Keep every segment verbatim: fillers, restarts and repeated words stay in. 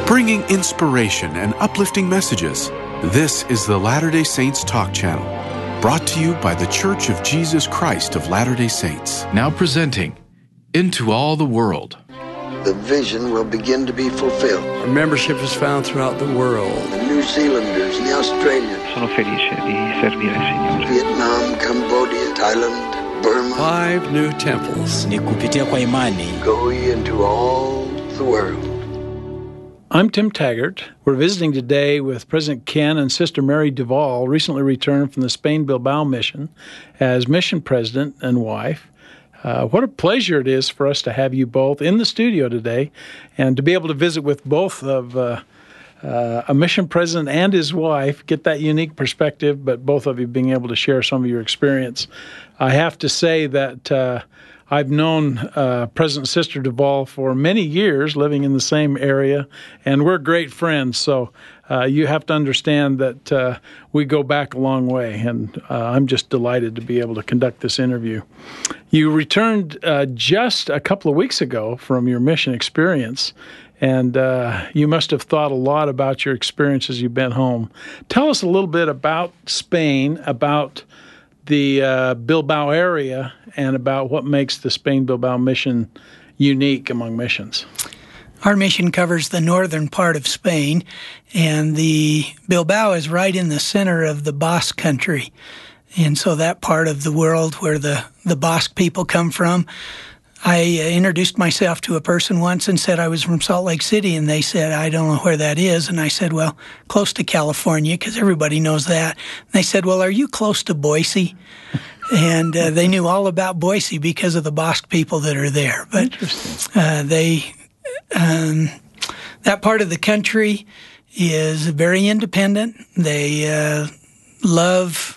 bringing inspiration and uplifting messages. This is the Latter-day Saints Talk Channel, brought to you by the Church of Jesus Christ of Latter-day Saints. Now presenting Into All the World. The vision will begin to be fulfilled. Our membership is found throughout the world. The New Zealanders and the Australians. Sono felice di servire il Signore. Vietnam, Cambodia, Thailand, Burma. Five new temples. Ni kupitia kwa imani. Go ye into all the world. I'm Tim Taggart. We're visiting today with President Ken and Sister Mary Duvall, recently returned from the Spain Bilbao mission as mission president and wife. Uh, what a pleasure it is for us to have you both in the studio today and to be able to visit with both of uh, uh, a mission president and his wife, get that unique perspective, but both of you being able to share some of your experience. I have to say that uh, I've known uh, President Sister Duvall for many years, living in the same area, and we're great friends. So uh, you have to understand that uh, we go back a long way, and uh, I'm just delighted to be able to conduct this interview. You returned uh, just a couple of weeks ago from your mission experience, and uh, you must have thought a lot about your experience as you've been home. Tell us a little bit about Spain, about the uh, Bilbao area, and about what makes the Spain Bilbao mission unique among missions. Our mission covers the northern part of Spain, and the Bilbao is right in the center of the Basque country. And so that part of the world where the, the Basque people come from, I uh, introduced myself to a person once and said I was from Salt Lake City, and they said, I don't know where that is. And I said, well, close to California, because everybody knows that. And they said, well, are you close to Boise? And uh, they knew all about Boise because of the Basque people that are there. But uh, they, um, that part of the country is very independent. They uh, love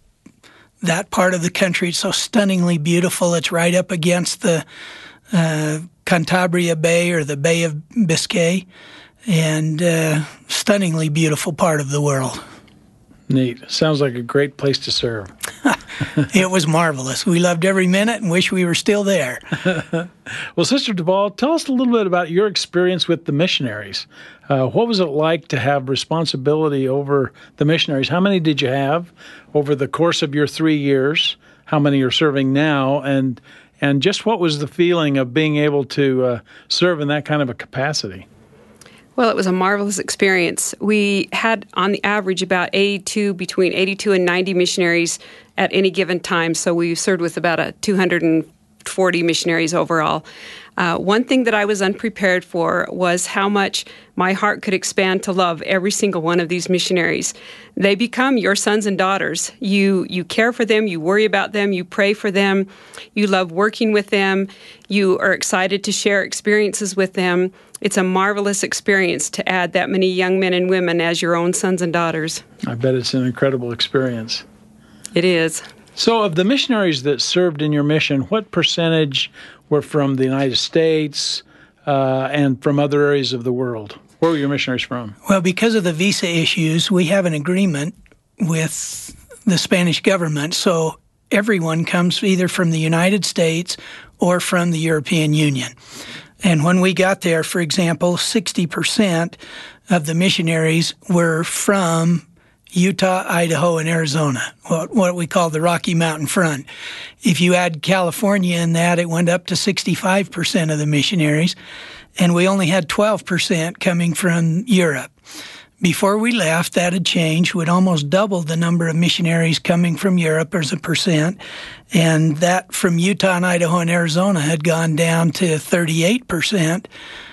that part of the country. It's so stunningly beautiful. It's right up against the uh, Cantabria Bay or the Bay of Biscay, and uh, stunningly beautiful part of the world. Neat. Sounds like a great place to serve. It was marvelous. We loved every minute and wish we were still there. Well, Sister Duvall, tell us a little bit about your experience with the missionaries. Uh, what was it like to have responsibility over the missionaries? How many did you have over the course of your three years? How many are serving now? And and just what was the feeling of being able to uh, serve in that kind of a capacity? Well, it was a marvelous experience. We had, on the average, about eighty-two, between eighty-two and ninety missionaries at any given time. So we served with about a two hundred forty missionaries overall. Uh, one thing that I was unprepared for was how much my heart could expand to love every single one of these missionaries. They become your sons and daughters. You you care for them, you worry about them, you pray for them, you love working with them, you are excited to share experiences with them. It's a marvelous experience to add that many young men and women as your own sons and daughters. I bet it's an incredible experience. It is. So of the missionaries that served in your mission, what percentage were from the United States uh, and from other areas of the world? Where were your missionaries from? Well, because of the visa issues, we have an agreement with the Spanish government, so everyone comes either from the United States or from the European Union. And when we got there, for example, sixty percent of the missionaries were from Utah, Idaho, and Arizona, what, what we call the Rocky Mountain Front. If you add California in that, it went up to sixty-five percent of the missionaries, and we only had twelve percent coming from Europe. Before we left, that had changed. We'd almost doubled the number of missionaries coming from Europe as a percent, and that from Utah and Idaho and Arizona had gone down to thirty-eight percent.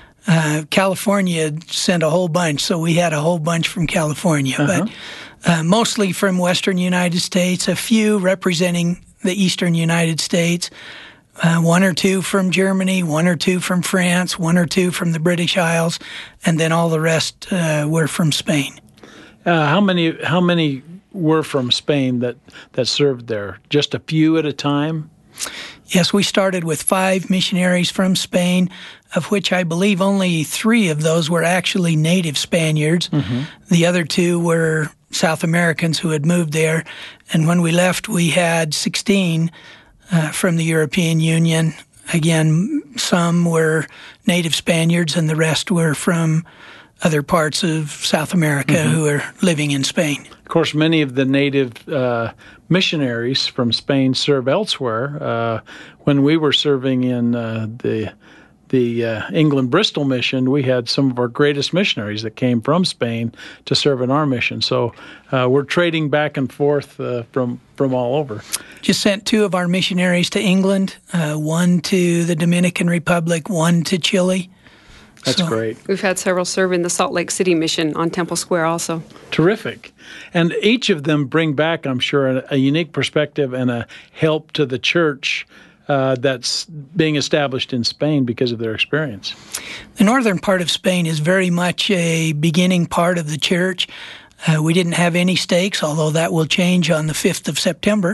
Uh, California had sent a whole bunch, so we had a whole bunch from California, uh-huh. but uh, mostly from western United States, a few representing the eastern United States, uh, one or two from Germany, one or two from France, one or two from the British Isles, and then all the rest uh, were from Spain. Uh, how many how many were from Spain that, that served there? Just a few at a time? Yes, we started with five missionaries from Spain, of which I believe only three of those were actually native Spaniards. Mm-hmm. The other two were South Americans who had moved there. And when we left, we had sixteen uh, from the European Union. Again, some were native Spaniards and the rest were from other parts of South America mm-hmm. who are living in Spain. Of course, many of the native uh, missionaries from Spain serve elsewhere. Uh, when we were serving in uh, the the uh, England Bristol mission, we had some of our greatest missionaries that came from Spain to serve in our mission. So uh, we're trading back and forth uh, from from all over. Just sent two of our missionaries to England, uh, one to the Dominican Republic, one to Chile. That's so great. We've had several serve in the Salt Lake City mission on Temple Square also. Terrific. And each of them bring back, I'm sure, a, a unique perspective and a help to the church uh, that's being established in Spain because of their experience. The northern part of Spain is very much a beginning part of the church. Uh, we didn't have any stakes, although that will change on the fifth of September.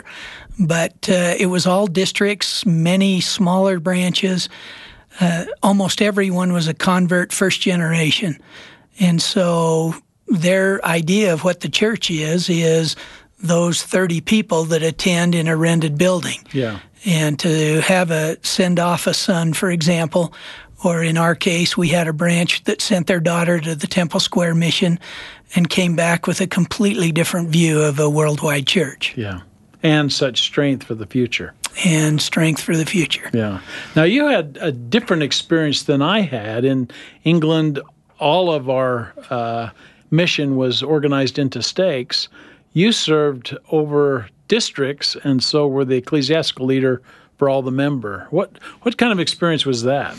But uh, it was all districts, many smaller branches. Uh, almost everyone was a convert first generation. And so their idea of what the church is, is those thirty people that attend in a rented building. Yeah. And to have a send off a son, for example, or in our case, we had a branch that sent their daughter to the Temple Square mission and came back with a completely different view of a worldwide church. Yeah. And such strength for the future. And strength for the future. Yeah. Now, you had a different experience than I had. In England, all of our uh, mission was organized into stakes. You served over districts, and so were the ecclesiastical leader for all the member. What what kind of experience was that?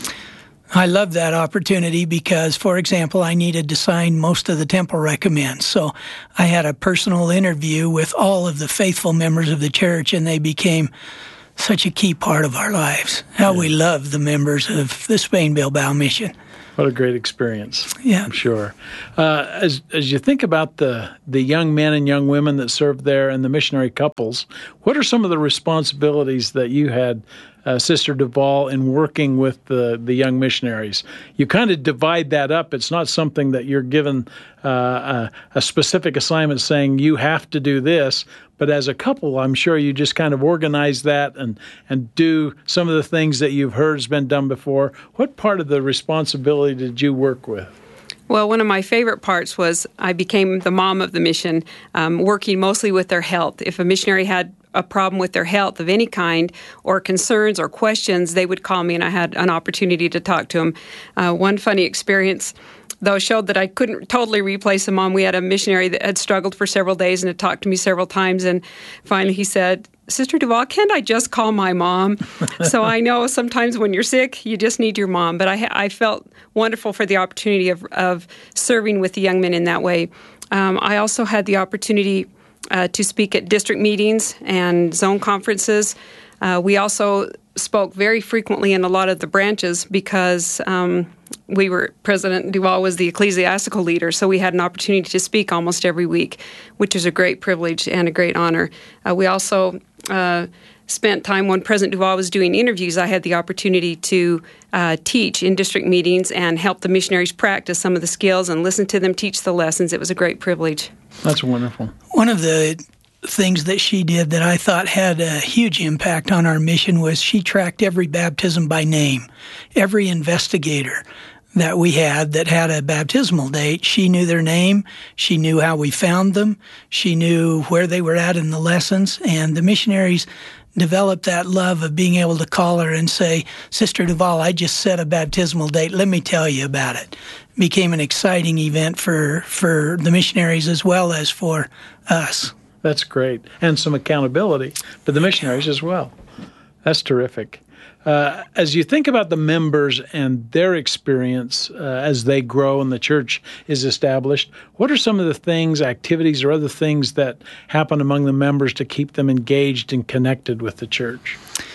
I love that opportunity because, for example, I needed to sign most of the temple recommends. So I had a personal interview with all of the faithful members of the church, and they became such a key part of our lives. How yeah. we love the members of the Spain Bilbao mission. What a great experience. Yeah. I'm sure. Uh, as as you think about the, the young men and young women that served there and the missionary couples, what are some of the responsibilities that you had, uh, Sister Duvall, in working with the, the young missionaries? You kind of divide that up. It's not something that you're given uh, a, a specific assignment saying you have to do this, but as a couple, I'm sure you just kind of organize that and, and do some of the things that you've heard has been done before. What part of the responsibility did you work with? Well, one of my favorite parts was I became the mom of the mission, um, working mostly with their health. If a missionary had a problem with their health of any kind or concerns or questions, they would call me and I had an opportunity to talk to them. Uh, one funny experience, though, showed that I couldn't totally replace a mom. We had a missionary that had struggled for several days and had talked to me several times, and finally he said, Sister Duvall, can't I just call my mom? So I know sometimes when you're sick, you just need your mom. But I, I felt wonderful for the opportunity of, of serving with the young men in that way. Um, I also had the opportunity uh, to speak at district meetings and zone conferences. Uh, we also spoke very frequently in a lot of the branches because um, we were, President Duvall was the ecclesiastical leader, so we had an opportunity to speak almost every week, which is a great privilege and a great honor. Uh, we also uh, spent time when President Duvall was doing interviews. I had the opportunity to uh, teach in district meetings and help the missionaries practice some of the skills and listen to them teach the lessons. It was a great privilege. That's wonderful. One of the things that she did that I thought had a huge impact on our mission was she tracked every baptism by name. Every investigator that we had that had a baptismal date, she knew their name, she knew how we found them, she knew where they were at in the lessons, and the missionaries developed that love of being able to call her and say, Sister Duvall, I just set a baptismal date, let me tell you about it. It became an exciting event for, for the missionaries as well as for us. That's great. And some accountability for the missionaries as well. That's terrific. Uh, as you think about the members and their experience uh, as they grow and the church is established, what are some of the things, activities, or other things that happen among the members to keep them engaged and connected with the church?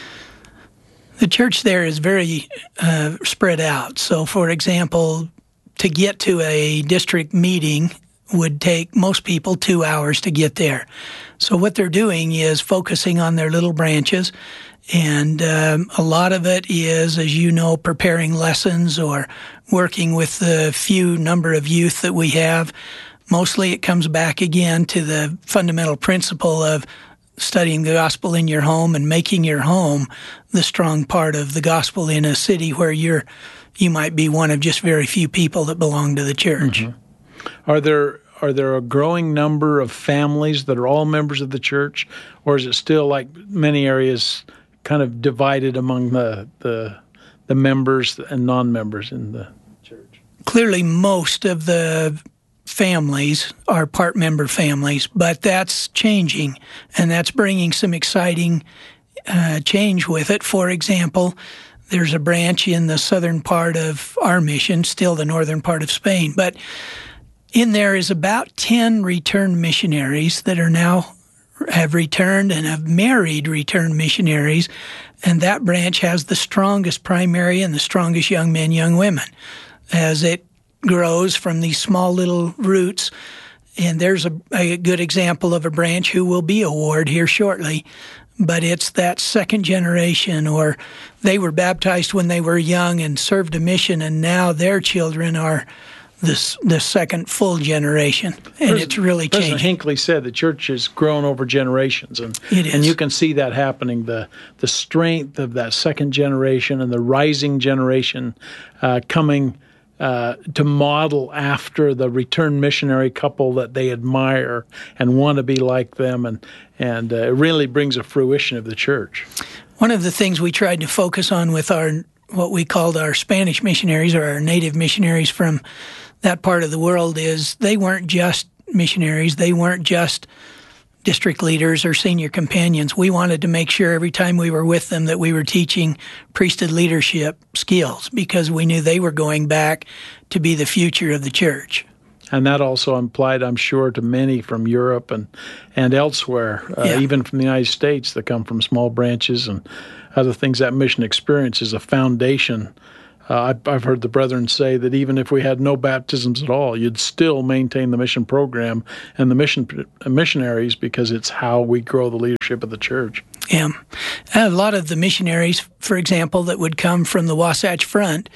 The church there is very uh, spread out. So, for example, to get to a district meeting would take most people two hours to get there. So what they're doing is focusing on their little branches, and um, a lot of it is, as you know, preparing lessons or working with the few number of youth that we have. Mostly it comes back again to the fundamental principle of studying the gospel in your home and making your home the strong part of the gospel in a city where you're you might be one of just very few people that belong to the church. Mm-hmm. Are there are there a growing number of families that are all members of the church, or is it still, like many areas, kind of divided among the the, the members and non-members in the church? Clearly, most of the families are part-member families, but that's changing, and that's bringing some exciting uh, change with it. For example, there's a branch in the southern part of our mission, still the northern part of Spain, but in there is about ten returned missionaries that are now have returned and have married returned missionaries, and that branch has the strongest primary and the strongest young men, young women, as it grows from these small little roots. And there's a, a good example of a branch who will be a ward here shortly, but it's that second generation, or they were baptized when they were young and served a mission, and now their children are this the second full generation, and President, it's really changing. President Hinckley said the church has grown over generations, and it is. And you can see that happening, the the strength of that second generation and the rising generation uh, coming uh, to model after the returned missionary couple that they admire and want to be like them, and, and uh, it really brings a fruition of the church. One of the things we tried to focus on with our what we called our Spanish missionaries, or our native missionaries from that part of the world, is they weren't just missionaries. They weren't just district leaders or senior companions. We wanted to make sure every time we were with them that we were teaching priesthood leadership skills, because we knew they were going back to be the future of the church. And that also applied, I'm sure, to many from Europe and, and elsewhere, uh, yeah. even from the United States, that come from small branches and other things. That mission experience is a foundation. Uh, I've, I've heard the brethren say that even if we had no baptisms at all, you'd still maintain the mission program and the mission missionaries, because it's how we grow the leadership of the church. Yeah. A lot of the missionaries, for example, that would come from the Wasatch Front,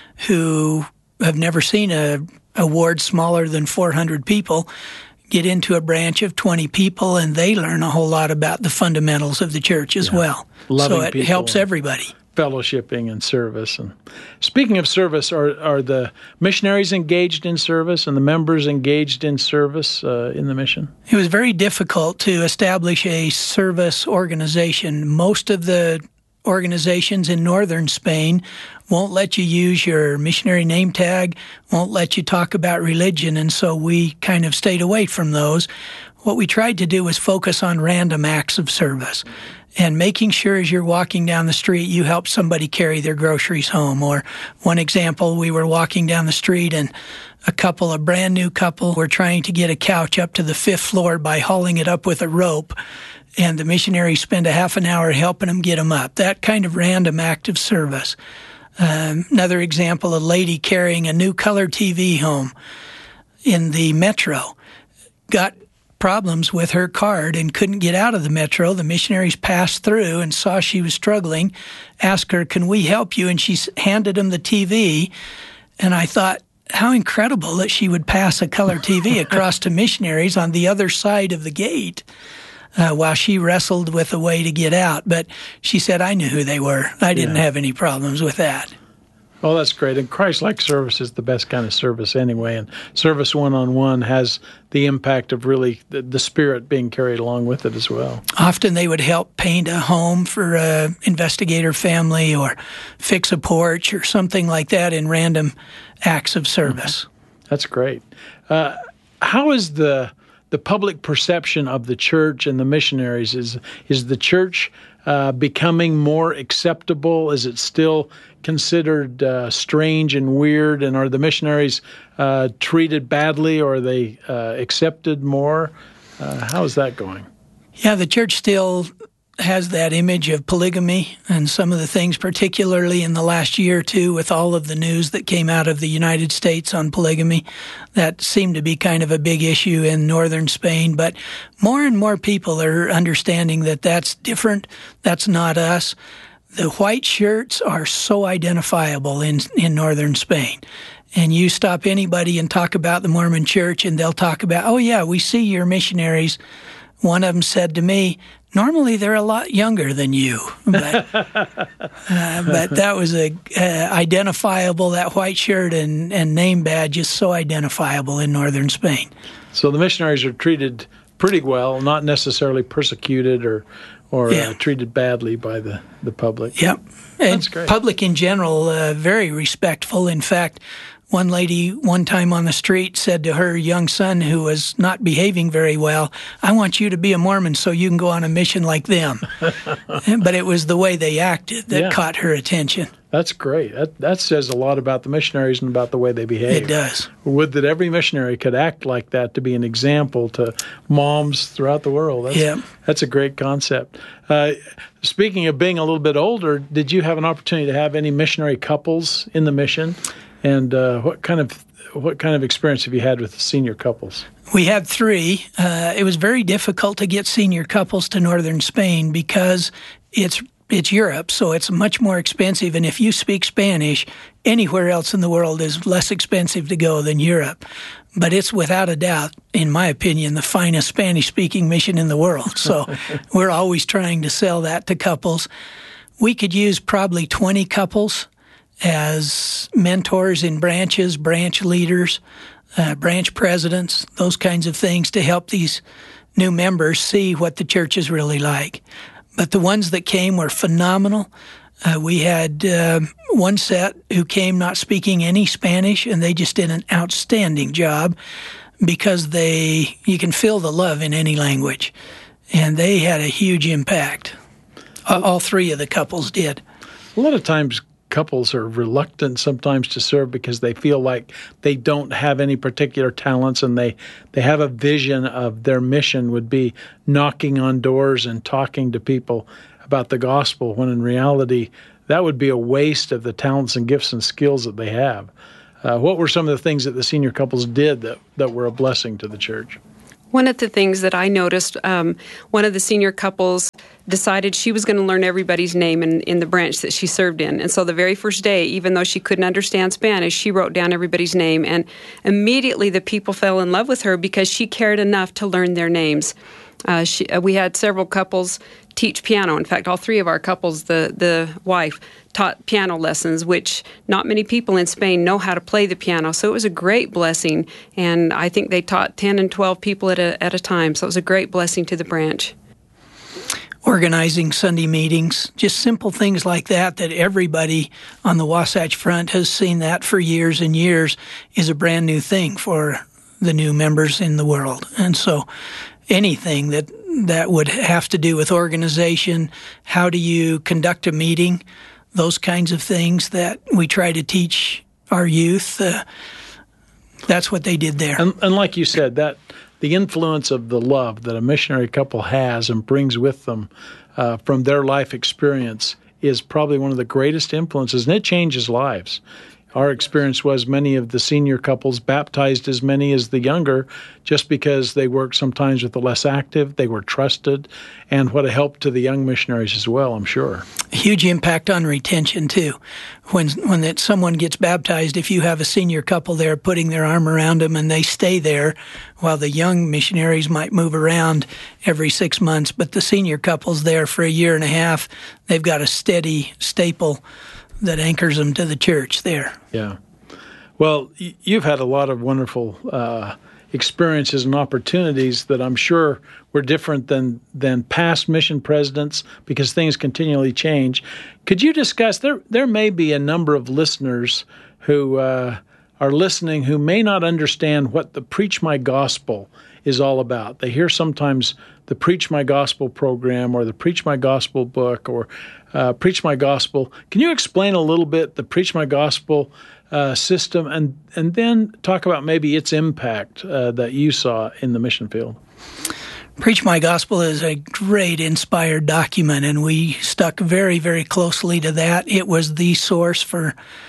who have never seen a, a ward smaller than four hundred people, get into a branch of twenty people, and they learn a whole lot about the fundamentals of the church as yeah. well. Loving so it helps everybody. Fellowshipping and service. And speaking of service, are are the missionaries engaged in service and the members engaged in service uh, in the mission? It was very difficult to establish a service organization. Most of the organizations in northern Spain won't let you use your missionary name tag, won't let you talk about religion, and so we kind of stayed away from those. What we tried to do was focus on random acts of service and making sure as you're walking down the street, you help somebody carry their groceries home. Or one example, we were walking down the street and a couple, a brand new couple, were trying to get a couch up to the fifth floor by hauling it up with a rope. And the missionaries spend a half an hour helping them get them up. That kind of random act of service. Um, another example, a lady carrying a new color T V home in the metro got problems with her card and couldn't get out of the metro. The missionaries passed through and saw she was struggling, asked her, "Can we help you?" And she handed them the T V. And I thought, how incredible that she would pass a color T V across to missionaries on the other side of the gate uh, while she wrestled with a way to get out. But she said, I knew who they were. I didn't yeah. have any problems with that. Well, that's great. And Christ-like service is the best kind of service anyway. And service one-on-one has the impact of really the, the Spirit being carried along with it as well. Often they would help paint a home for an investigator family or fix a porch or something like that in random acts of service. Mm-hmm. That's great. Uh, how is the the public perception of the church and the missionaries? Is, is the church uh, becoming more acceptable? Is it still considered uh, strange and weird? And are the missionaries uh, treated badly, or are they uh, accepted more? Uh, how is that going? Yeah, the church still has that image of polygamy, and some of the things, particularly in the last year or two with all of the news that came out of the United States on polygamy, that seemed to be kind of a big issue in northern Spain. But more and more people are understanding that that's different. That's not us. The white shirts are so identifiable in, in northern Spain. And you stop anybody and talk about the Mormon church, and they'll talk about, oh, yeah, we see your missionaries. One of them said to me, Normally, they're a lot younger than you, but, uh, but that was a uh, identifiable. That white shirt and, and name badge is so identifiable in northern Spain. So the missionaries are treated pretty well, not necessarily persecuted or or yeah. uh, treated badly by the, the public. Yep, That's and great. Public in general, uh, very respectful. In fact, one lady one time on the street said to her young son who was not behaving very well, "I want you to be a Mormon so you can go on a mission like them." But it was the way they acted that yeah. caught her attention. That's great. That that says a lot about the missionaries and about the way they behave. It does. Would that every missionary could act like that to be an example to moms throughout the world. That's, yeah. that's a great concept. Uh, speaking of being a little bit older, did you have an opportunity to have any missionary couples in the mission? And uh, what kind of what kind of experience have you had with the senior couples? We had three. Uh, it was very difficult to get senior couples to northern Spain because it's it's Europe, so it's much more expensive. And if you speak Spanish, anywhere else in the world is less expensive to go than Europe. But it's without a doubt, in my opinion, the finest Spanish-speaking mission in the world. So we're always trying to sell that to couples. We could use probably twenty couples as mentors in branches, branch leaders, uh, branch presidents, those kinds of things to help these new members see what the church is really like. But the ones that came were phenomenal. Uh, we had uh, one set who came not speaking any Spanish, and they just did an outstanding job because they you can feel the love in any language. And they had a huge impact. Uh, all three of the couples did. A lot of times couples are reluctant sometimes to serve because they feel like they don't have any particular talents, and they, they have a vision of their mission would be knocking on doors and talking to people about the gospel, when in reality that would be a waste of the talents and gifts and skills that they have. Uh, what were some of the things that the senior couples did that, that were a blessing to the church? One of the things that I noticed, um, one of the senior couples decided she was going to learn everybody's name in, in the branch that she served in. And so the very first day, even though she couldn't understand Spanish, she wrote down everybody's name. And immediately the people fell in love with her because she cared enough to learn their names. Uh, she, uh, we had several couples teach piano. In fact, all three of our couples, the, the wife, taught piano lessons, which not many people in Spain know how to play the piano. So it was a great blessing. And I think they taught ten and twelve people at a, at a time. So it was a great blessing to the branch. Organizing Sunday meetings, just simple things like that, that everybody on the Wasatch Front has seen that for years and years, is a brand new thing for the new members in the world. And so anything that that would have to do with organization, how do you conduct a meeting, those kinds of things that we try to teach our youth, uh, that's what they did there. And, and like you said, that the influence of the love that a missionary couple has and brings with them uh, from their life experience is probably one of the greatest influences, and it changes lives. Our experience was many of the senior couples baptized as many as the younger, just because they worked sometimes with the less active, they were trusted, and what a help to the young missionaries as well, I'm sure. A huge impact on retention, too. When when that someone gets baptized, if you have a senior couple there putting their arm around them and they stay there, while the young missionaries might move around every six months, but the senior couple's there for a year and a half, they've got a steady staple that anchors them to the church there. Yeah. Well, you've had a lot of wonderful uh, experiences and opportunities that I'm sure were different than, than past mission presidents, because things continually change. Could you discuss, there there may be a number of listeners who uh, are listening who may not understand what the Preach My Gospel is all about. They hear sometimes the Preach My Gospel program or the Preach My Gospel book or uh, Preach My Gospel. Can you explain a little bit the Preach My Gospel uh, system, and, and then talk about maybe its impact uh, that you saw in the mission field? Preach My Gospel is a great inspired document, and we stuck very, very closely to that. It was the source for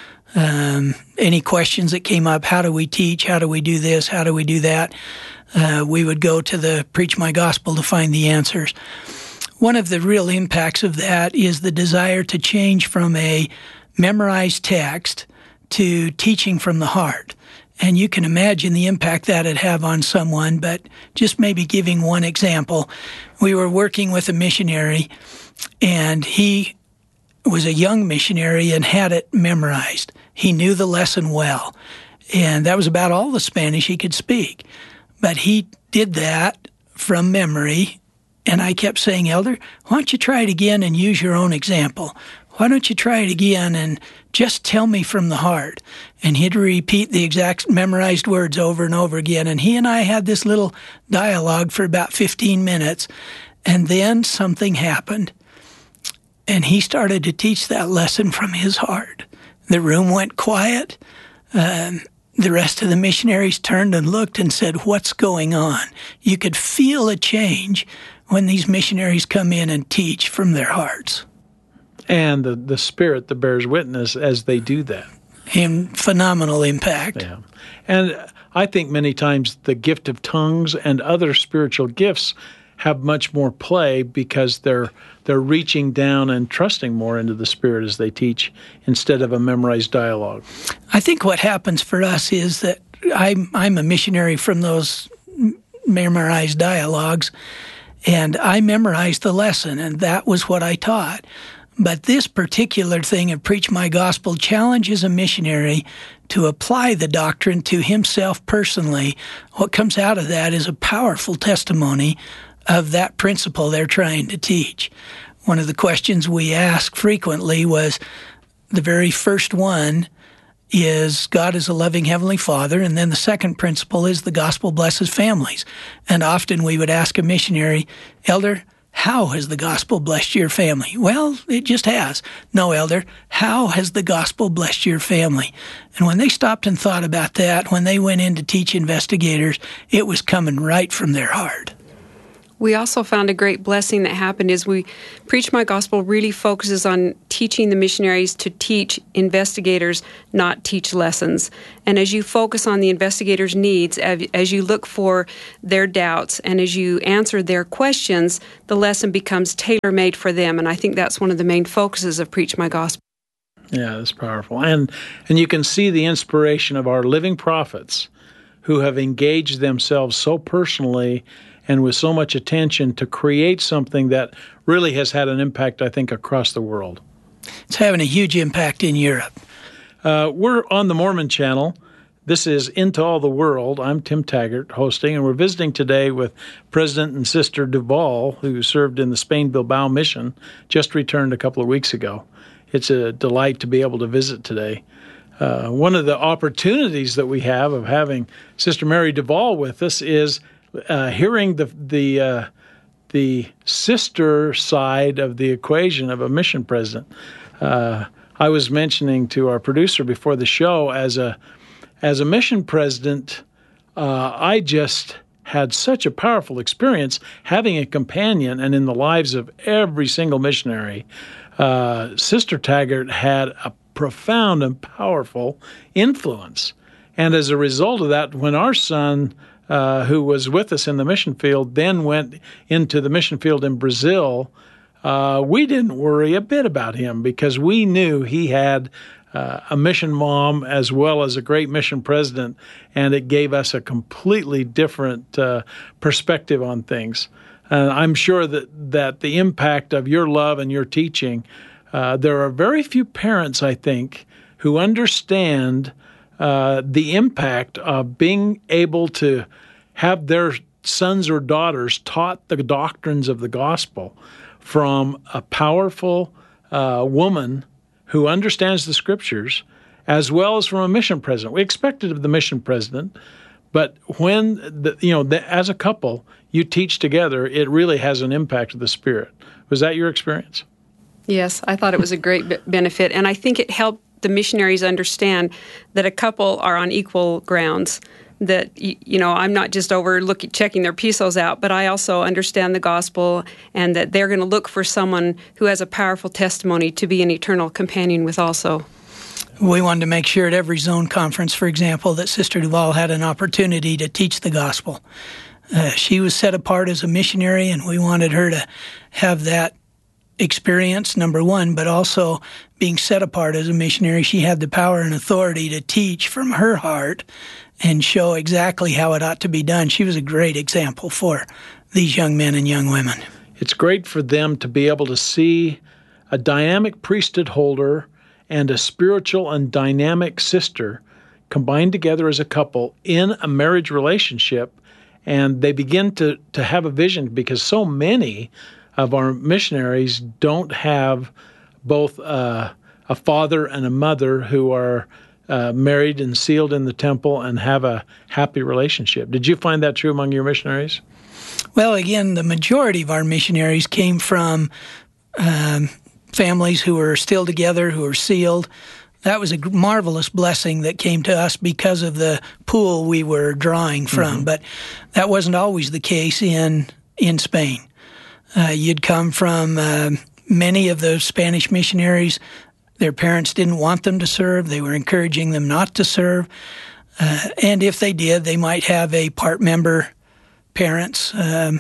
um, any questions that came up. How do we teach? How do we do this? How do we do that? Uh, we would go to the Preach My Gospel to find the answers. One of the real impacts of that is the desire to change from a memorized text to teaching from the heart. And you can imagine the impact that it'd have on someone, but just maybe giving one example. We were working with a missionary, and he was a young missionary and had it memorized. He knew the lesson well, and that was about all the Spanish he could speak. But he did that from memory, and I kept saying, Elder, why don't you try it again and use your own example? Why don't you try it again and just tell me from the heart? And he'd repeat the exact memorized words over and over again. And he and I had this little dialogue for about fifteen minutes. And then something happened. And he started to teach that lesson from his heart. The room went quiet. Um, the rest of the missionaries turned and looked and said, what's going on? You could feel a change when these missionaries come in and teach from their hearts. And the, the Spirit that bears witness as they do that. And phenomenal impact. Yeah. And I think many times the gift of tongues and other spiritual gifts have much more play because they're they're reaching down and trusting more into the Spirit as they teach instead of a memorized dialogue. I think what happens for us is that I'm, I'm a missionary from those memorized dialogues, and I memorized the lesson, and that was what I taught. But this particular thing of Preach My Gospel challenges a missionary to apply the doctrine to himself personally. What comes out of that is a powerful testimony of that principle they're trying to teach. One of the questions we ask frequently was, the very first one is God is a loving Heavenly Father, and then the second principle is the gospel blesses families. And often we would ask a missionary, Elder, how has the gospel blessed your family? Well, it just has. No, Elder, how has the gospel blessed your family? And when they stopped and thought about that, when they went in to teach investigators, it was coming right from their heart. We also found a great blessing that happened is we Preach My Gospel really focuses on teaching the missionaries to teach investigators, not teach lessons. And as you focus on the investigators' needs, as you look for their doubts, and as you answer their questions, the lesson becomes tailor-made for them. And I think that's one of the main focuses of Preach My Gospel. Yeah, that's powerful. And and you can see the inspiration of our living prophets who have engaged themselves so personally and with so much attention to create something that really has had an impact, I think, across the world. It's having a huge impact in Europe. Uh, we're on the Mormon Channel. This is Into All the World. I'm Tim Taggart hosting, and we're visiting today with President and Sister Duval, who served in the Spain Bilbao mission, just returned a couple of weeks ago. It's a delight to be able to visit today. Uh, one of the opportunities that we have of having Sister Mary Duval with us is Uh, hearing the the uh, the sister side of the equation of a mission president. Uh, I was mentioning to our producer before the show, as a as a mission president, uh, I just had such a powerful experience having a companion, and in the lives of every single missionary, uh, Sister Taggart had a profound and powerful influence. And as a result of that, when our son, Uh, who was with us in the mission field, then went into the mission field in Brazil, uh, we didn't worry a bit about him because we knew he had uh, a mission mom as well as a great mission president, and it gave us a completely different uh, perspective on things. And I'm sure that, that the impact of your love and your teaching, uh, there are very few parents, I think, who understand Uh, the impact of being able to have their sons or daughters taught the doctrines of the gospel from a powerful uh, woman who understands the scriptures, as well as from a mission president. We expect it of the mission president, but when the, you know, the, as a couple, you teach together, it really has an impact of the Spirit. Was that your experience? Yes, I thought it was a great b- benefit, and I think it helped the missionaries understand that a couple are on equal grounds, that, you know, I'm not just over looking, checking their P S Os out, but I also understand the gospel, and that they're going to look for someone who has a powerful testimony to be an eternal companion with also. We wanted to make sure at every zone conference, for example, that Sister Duval had an opportunity to teach the gospel. Uh, she was set apart as a missionary, and we wanted her to have that experience, number one, but also being set apart as a missionary. She had the power and authority to teach from her heart and show exactly how it ought to be done. She was a great example for these young men and young women. It's great for them to be able to see a dynamic priesthood holder and a spiritual and dynamic sister combined together as a couple in a marriage relationship, and they begin to, to have a vision, because so many of our missionaries don't have both uh, a father and a mother who are uh, married and sealed in the temple and have a happy relationship. Did you find that true among your missionaries? Well, again, the majority of our missionaries came from um, families who were still together, who were sealed. That was a marvelous blessing that came to us because of the pool we were drawing from. Mm-hmm. But that wasn't always the case in in Spain. Uh, you'd come from uh, many of the Spanish missionaries. Their parents didn't want them to serve. They were encouraging them not to serve. Uh, and if they did, they might have a part member parents, um,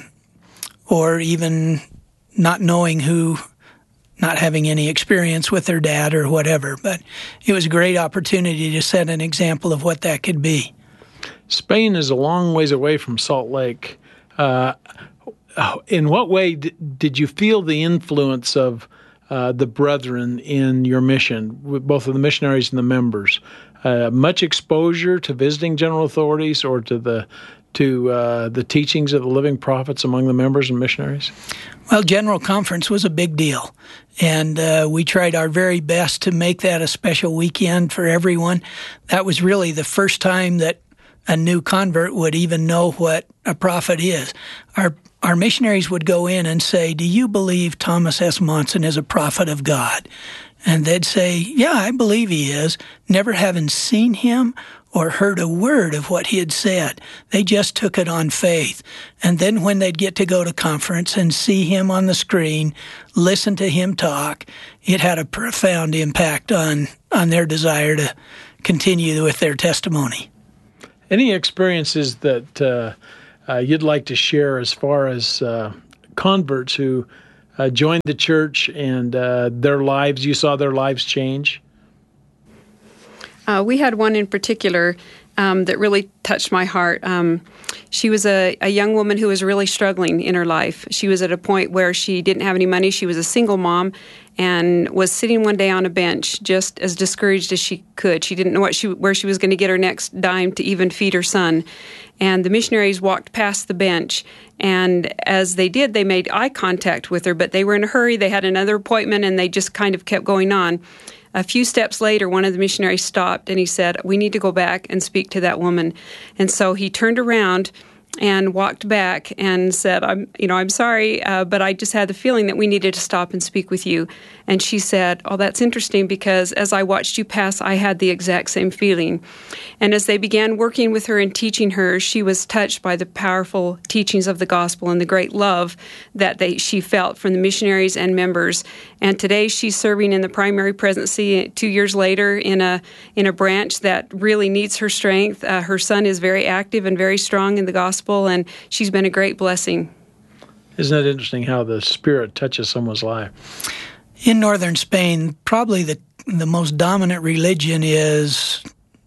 or even not knowing who, not having any experience with their dad or whatever. But it was a great opportunity to set an example of what that could be. Spain is a long ways away from Salt Lake. Uh, in what way d- did you feel the influence of uh, the brethren in your mission, with both of the missionaries and the members? Uh, much exposure to visiting general authorities or to the to uh, the teachings of the living prophets among the members and missionaries? Well, General Conference was a big deal, and uh, we tried our very best to make that a special weekend for everyone. That was really the first time that a new convert would even know what a prophet is. Our our missionaries would go in and say, "Do you believe Thomas S. Monson is a prophet of God?" And they'd say, "Yeah, I believe he is," never having seen him or heard a word of what he had said. They just took it on faith. And then when they'd get to go to conference and see him on the screen, listen to him talk, it had a profound impact on, on their desire to continue with their testimony. Any experiences that uh, uh, you'd like to share as far as uh, converts who uh, joined the church and uh, their lives, you saw their lives change? Uh, we had one in particular um, that really touched my heart. Um, she was a, a young woman who was really struggling in her life. She was at a point where she didn't have any money. She was a single mom and was sitting one day on a bench just as discouraged as she could. She didn't know what she, where she was going to get her next dime to even feed her son. And the missionaries walked past the bench, and as they did, they made eye contact with her, but they were in a hurry. They had another appointment, and they just kind of kept going on. A few steps later, one of the missionaries stopped, and he said, "We need to go back and speak to that woman." And so he turned around and walked back and said, "I'm, you know, I'm sorry, uh, but I just had the feeling that we needed to stop and speak with you." And she said, "Oh, that's interesting, because as I watched you pass, I had the exact same feeling." And as they began working with her and teaching her, she was touched by the powerful teachings of the gospel and the great love that they she felt from the missionaries and members. And today she's serving in the primary presidency two years later in a in a branch that really needs her strength. Uh, her son is very active and very strong in the gospel, and she's been a great blessing. Isn't it interesting how the Spirit touches someone's life? In northern Spain, probably the the most dominant religion is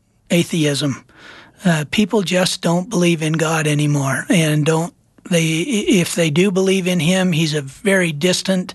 atheism. Uh, people just don't believe in God anymore, and don't they? If they do believe in Him, He's a very distant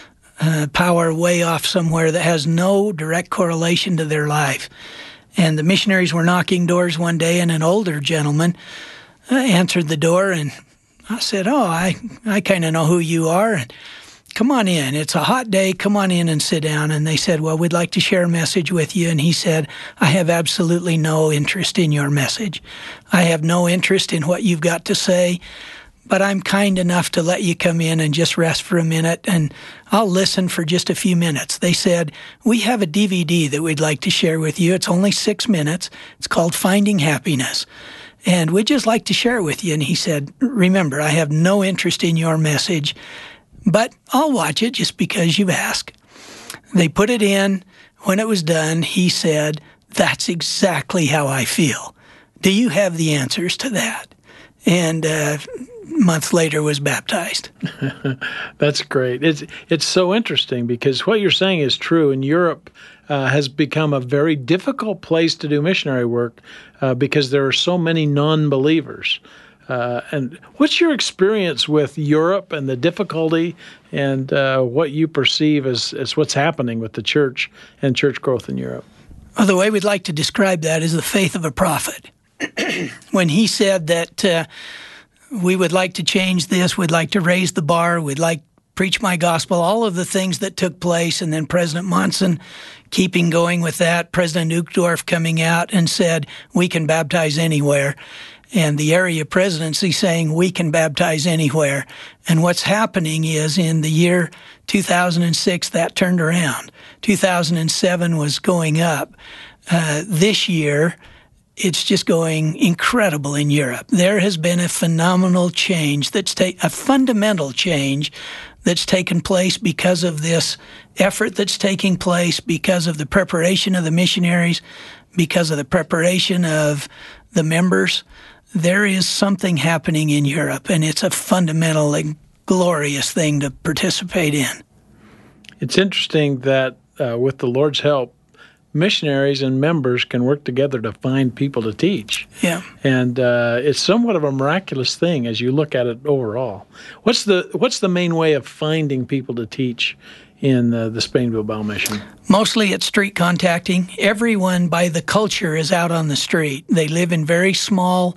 uh, power way off somewhere that has no direct correlation to their life. And the missionaries were knocking doors one day, and an older gentleman uh, answered the door, and I said, "Oh, I I kind of know who you are, and come on in. It's a hot day. Come on in and sit down." And they said, "Well, we'd like to share a message with you." And he said, "I have absolutely no interest in your message. I have no interest in what you've got to say, but I'm kind enough to let you come in and just rest for a minute, and I'll listen for just a few minutes." They said, "We have a D V D that we'd like to share with you. It's only six minutes. It's called Finding Happiness, and we'd just like to share it with you." And he said, "Remember, I have no interest in your message, but I'll watch it just because you've asked." They put it in. When it was done, he said, "That's exactly how I feel. Do you have the answers to that?" And uh, month later was baptized. That's great. It's it's so interesting because what you're saying is true. In Europe, uh, has become a very difficult place to do missionary work uh, because there are so many non-believers. Uh, and what's your experience with Europe and the difficulty and uh, what you perceive as, as what's happening with the church and church growth in Europe? Well, the way we'd like to describe that is the faith of a prophet. When he said that uh, we would like to change this, we'd like to raise the bar, we'd like to preach my gospel, all of the things that took place, and then President Monson keeping going with that, President Uchtdorf coming out and said, we can baptize anywhere. And the area presidency saying we can baptize anywhere. And what's happening is in the year two thousand six, that turned around. two thousand seven was going up. Uh, this year, it's just going incredible in Europe. There has been a phenomenal change, that's ta- a fundamental change that's taken place because of this effort that's taking place, because of the preparation of the missionaries, because of the preparation of the members. There is something happening in Europe, and it's a fundamental and glorious thing to participate in. It's interesting that uh, with the Lord's help, missionaries and members can work together to find people to teach. Yeah. And uh, it's somewhat of a miraculous thing as you look at it overall. What's the what's the main way of finding people to teach in uh, the Spain Bilbao mission? Mostly it's street contacting. Everyone by the culture is out on the street. They live in very small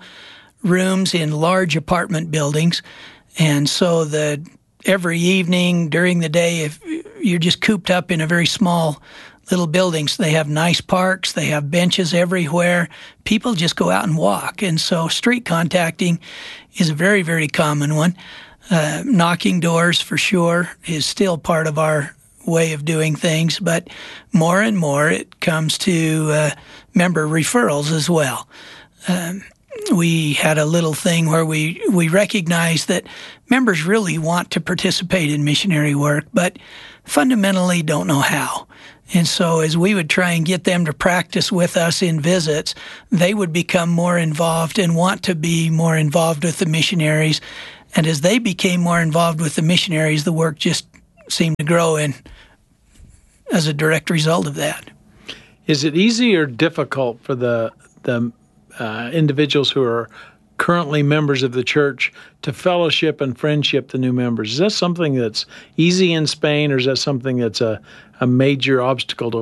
rooms in large apartment buildings. And so the every evening during the day, if you're just cooped up in a very small little buildings, they have nice parks, they have benches everywhere. People just go out and walk. And so street contacting is a very, very common one. Uh, knocking doors, for sure, is still part of our way of doing things, but more and more it comes to uh, member referrals as well. Um, we had a little thing where we, we recognized that members really want to participate in missionary work, but fundamentally don't know how. And so as we would try and get them to practice with us in visits, they would become more involved and want to be more involved with the missionaries. And as they became more involved with the missionaries, the work just seemed to grow in as a direct result of that. Is it easy or difficult for the the uh, individuals who are currently members of the church to fellowship and friendship the new members? Is that something that's easy in Spain, or is that something that's a, a major obstacle to